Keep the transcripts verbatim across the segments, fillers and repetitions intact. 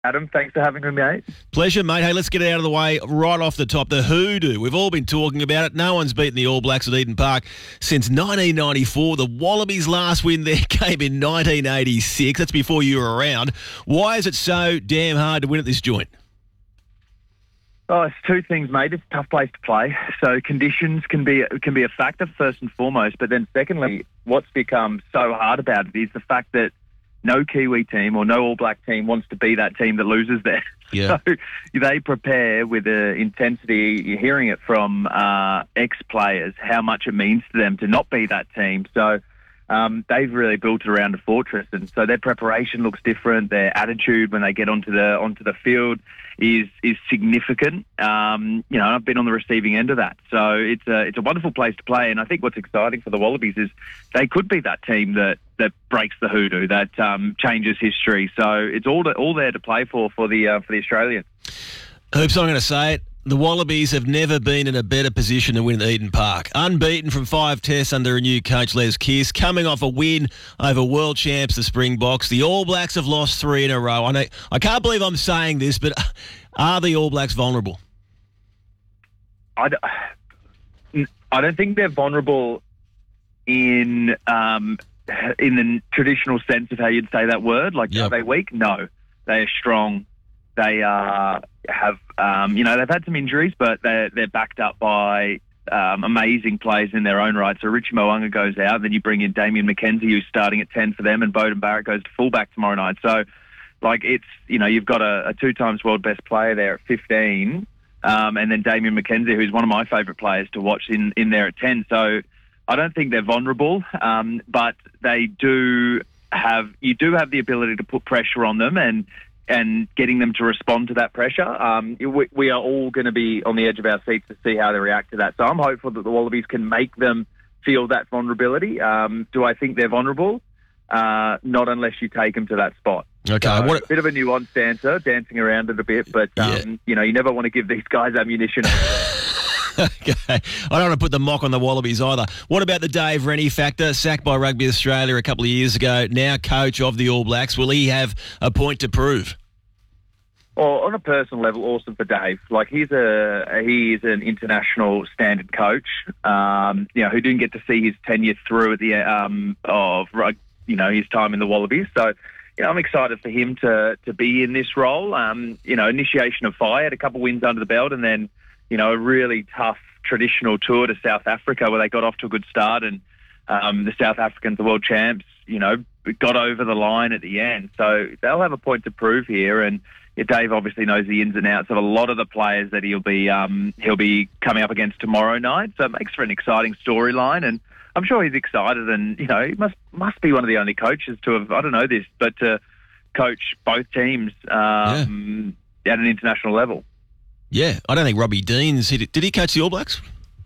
Adam, thanks for having me, mate. Pleasure, mate. Hey, let's get it out of the way right off the top. The hoodoo. We've all been talking about it. No one's beaten the All Blacks at Eden Park since nineteen ninety-four. The Wallabies' last win there came in nineteen eighty-six. That's before you were around. Why is it so damn hard to win at this joint? Oh, it's two things, mate. It's a tough place to play. So conditions can be can be a factor, first and foremost. But then secondly, what's become so hard about it is the fact that no Kiwi team or no All Black team wants to be that team that loses there. Yeah. So they prepare with the intensity. You're hearing it from uh, ex-players, how much it means to them to not be that team. So um, they've really built it around a fortress. And so their preparation looks different. Their attitude when they get onto the onto the field is is significant. Um, you know, I've been on the receiving end of that. So it's a, it's a wonderful place to play. And I think what's exciting for the Wallabies is they could be that team that, that breaks the hoodoo, that um, changes history. So it's all to, all there to play for for the uh, for the Australians. Hoops, I'm going to say it. The Wallabies have never been in a better position to win at Eden Park. Unbeaten from five tests under a new coach, Les Kiss, coming off a win over world champs, the Springboks. The All Blacks have lost three in a row. I know, I can't believe I'm saying this, but are the All Blacks vulnerable? I don't, I don't think they're vulnerable in um, in the traditional sense of how you'd say that word. Like, Yep. Are they weak? No. They are strong. They uh, have, um, you know, they've had some injuries, but they're, they're backed up by um, amazing players in their own right. So Richie Mo'unga goes out, and then you bring in Damien McKenzie, who's starting at ten for them, and Beauden Barrett goes to fullback tomorrow night. So, like, it's, you know, you've got a, a two times world best player there at fifteen, um, and then Damien McKenzie, who's one of my favourite players to watch in, in there at ten. So I don't think they're vulnerable, um, but they do have, you do have the ability to put pressure on them, and and getting them to respond to that pressure. Um, we, we are all going to be on the edge of our seats to see how they react to that. So I'm hopeful that the Wallabies can make them feel that vulnerability. Um, do I think they're vulnerable? Uh, not unless you take them to that spot. Okay. So, What, a bit of a nuanced answer, dancing around it a bit, but um, Yeah. you know, you never want to give these guys ammunition. okay. I don't want to put the mock on the Wallabies either. What about the Dave Rennie factor? Sacked by Rugby Australia a couple of years ago, now coach of the All Blacks. Will he have a point to prove? Well, on a personal level, awesome for Dave. Like, he's a he is an international standard coach. Um, you know, who didn't get to see his tenure through at the um of you know his time in the Wallabies. So, you know, I'm excited for him to to be in this role. Um, you know, initiation of fire, had a couple wins under the belt, and then you know a really tough traditional tour to South Africa where they got off to a good start, and um, the South Africans, the world champs, you know, got over the line at the end. So they'll have a point to prove here, and yeah, Dave obviously knows the ins and outs of a lot of the players that he'll be um, he'll be coming up against tomorrow night. So it makes for an exciting storyline, and I'm sure he's excited. And you know, he must must be one of the only coaches to have, I don't know this, but to coach both teams um, yeah. at an international level. Yeah, I don't think Robbie Deans did he coach the All Blacks?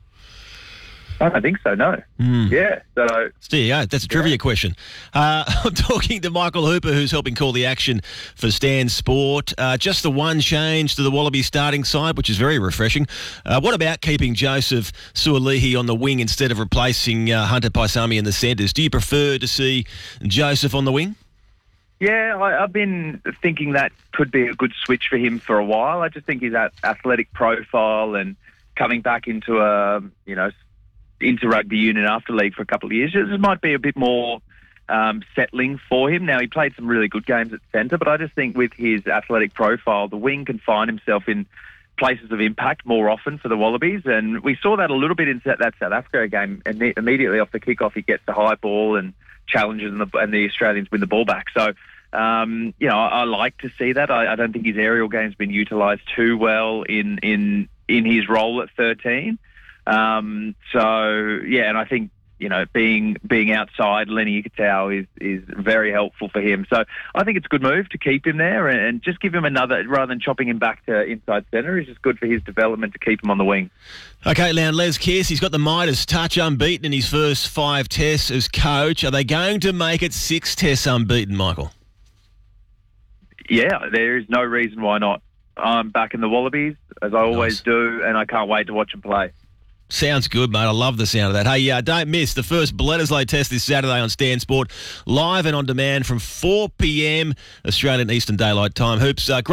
I don't think so, no. Mm. Yeah, so... There you go. That's a trivia Yeah. question. Uh, I'm talking to Michael Hooper, who's helping call the action for Stan Sport. Uh, just the one change to the Wallaby starting side, which is very refreshing. Uh, what about keeping Joseph Sualihi on the wing instead of replacing uh, Hunter Paisami in the centres? Do you prefer to see Joseph on the wing? Yeah, I, I've been thinking that could be a good switch for him for a while. I just think his a- athletic profile and coming back into a, you know, into rugby union after league for a couple of years, this might be a bit more um, settling for him. Now, he played some really good games at centre, but I just think with his athletic profile, the wing can find himself in places of impact more often for the Wallabies, and we saw that a little bit in that South Africa game. And immediately off the kickoff, he gets the high ball and challenges, and the, and the Australians win the ball back. So, um, you know, I, I like to see that. I, I don't think his aerial game's been utilised too well in in in his role at thirteen. Um, so yeah, and I think, you know, being being outside Lenny Ikitau is is very helpful for him. So I think it's a good move to keep him there and, and just give him another, rather than chopping him back to inside centre. It's just good for his development to keep him on the wing. Okay, now Les Kiss, he's got the Midas touch, unbeaten in his first five tests as coach. Are they going to make it six tests unbeaten, Michael? Yeah, there is no reason why not. I'm back in the Wallabies, as I always Nice. do, and I can't wait to watch him play. Sounds good, mate. I love the sound of that. Hey, uh, don't miss the first Bledisloe test this Saturday on Stan Sport, live and on demand from four p.m. Australian Eastern Daylight Time. Hoops, uh,